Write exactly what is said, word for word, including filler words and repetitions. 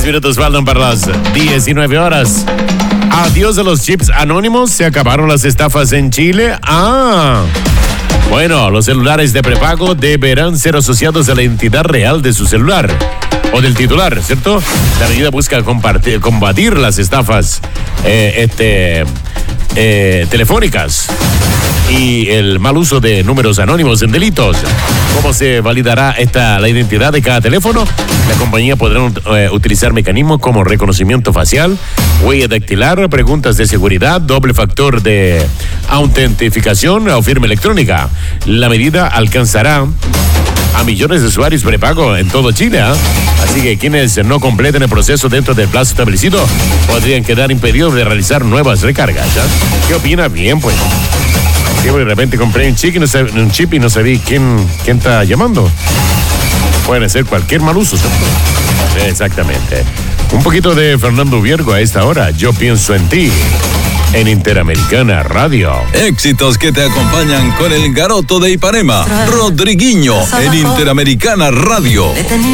Diez minutos faltan para las diecinueve horas. Adiós a los chips anónimos. ¿Se acabaron las estafas en Chile? Ah... Bueno, los celulares de prepago deberán ser asociados a la entidad real de su celular o del titular, ¿cierto? La medida busca compartir, combatir las estafas eh, este, eh, telefónicas y el mal uso de números anónimos en delitos. ¿Cómo se validará esta, la identidad de cada teléfono? La compañía podrá eh, utilizar mecanismos como reconocimiento facial, huella dactilar, preguntas de seguridad, doble factor de autentificación o firma electrónica. La medida alcanzará a millones de usuarios prepago en todo Chile, ¿eh? Así que quienes no completen el proceso dentro del plazo establecido podrían quedar impedidos de realizar nuevas recargas, ¿eh? ¿Qué opina? Bien, pues. Sí, de repente compré un chip y no sabía, un chip y no sabía quién, quién está llamando. Pueden hacer cualquier mal uso, ¿cierto? Exactamente. Un poquito de Fernando Viergo a esta hora. Yo pienso en ti. En Interamericana Radio. Éxitos que te acompañan con el garoto de Ipanema, Rodriguinho, en Interamericana Radio.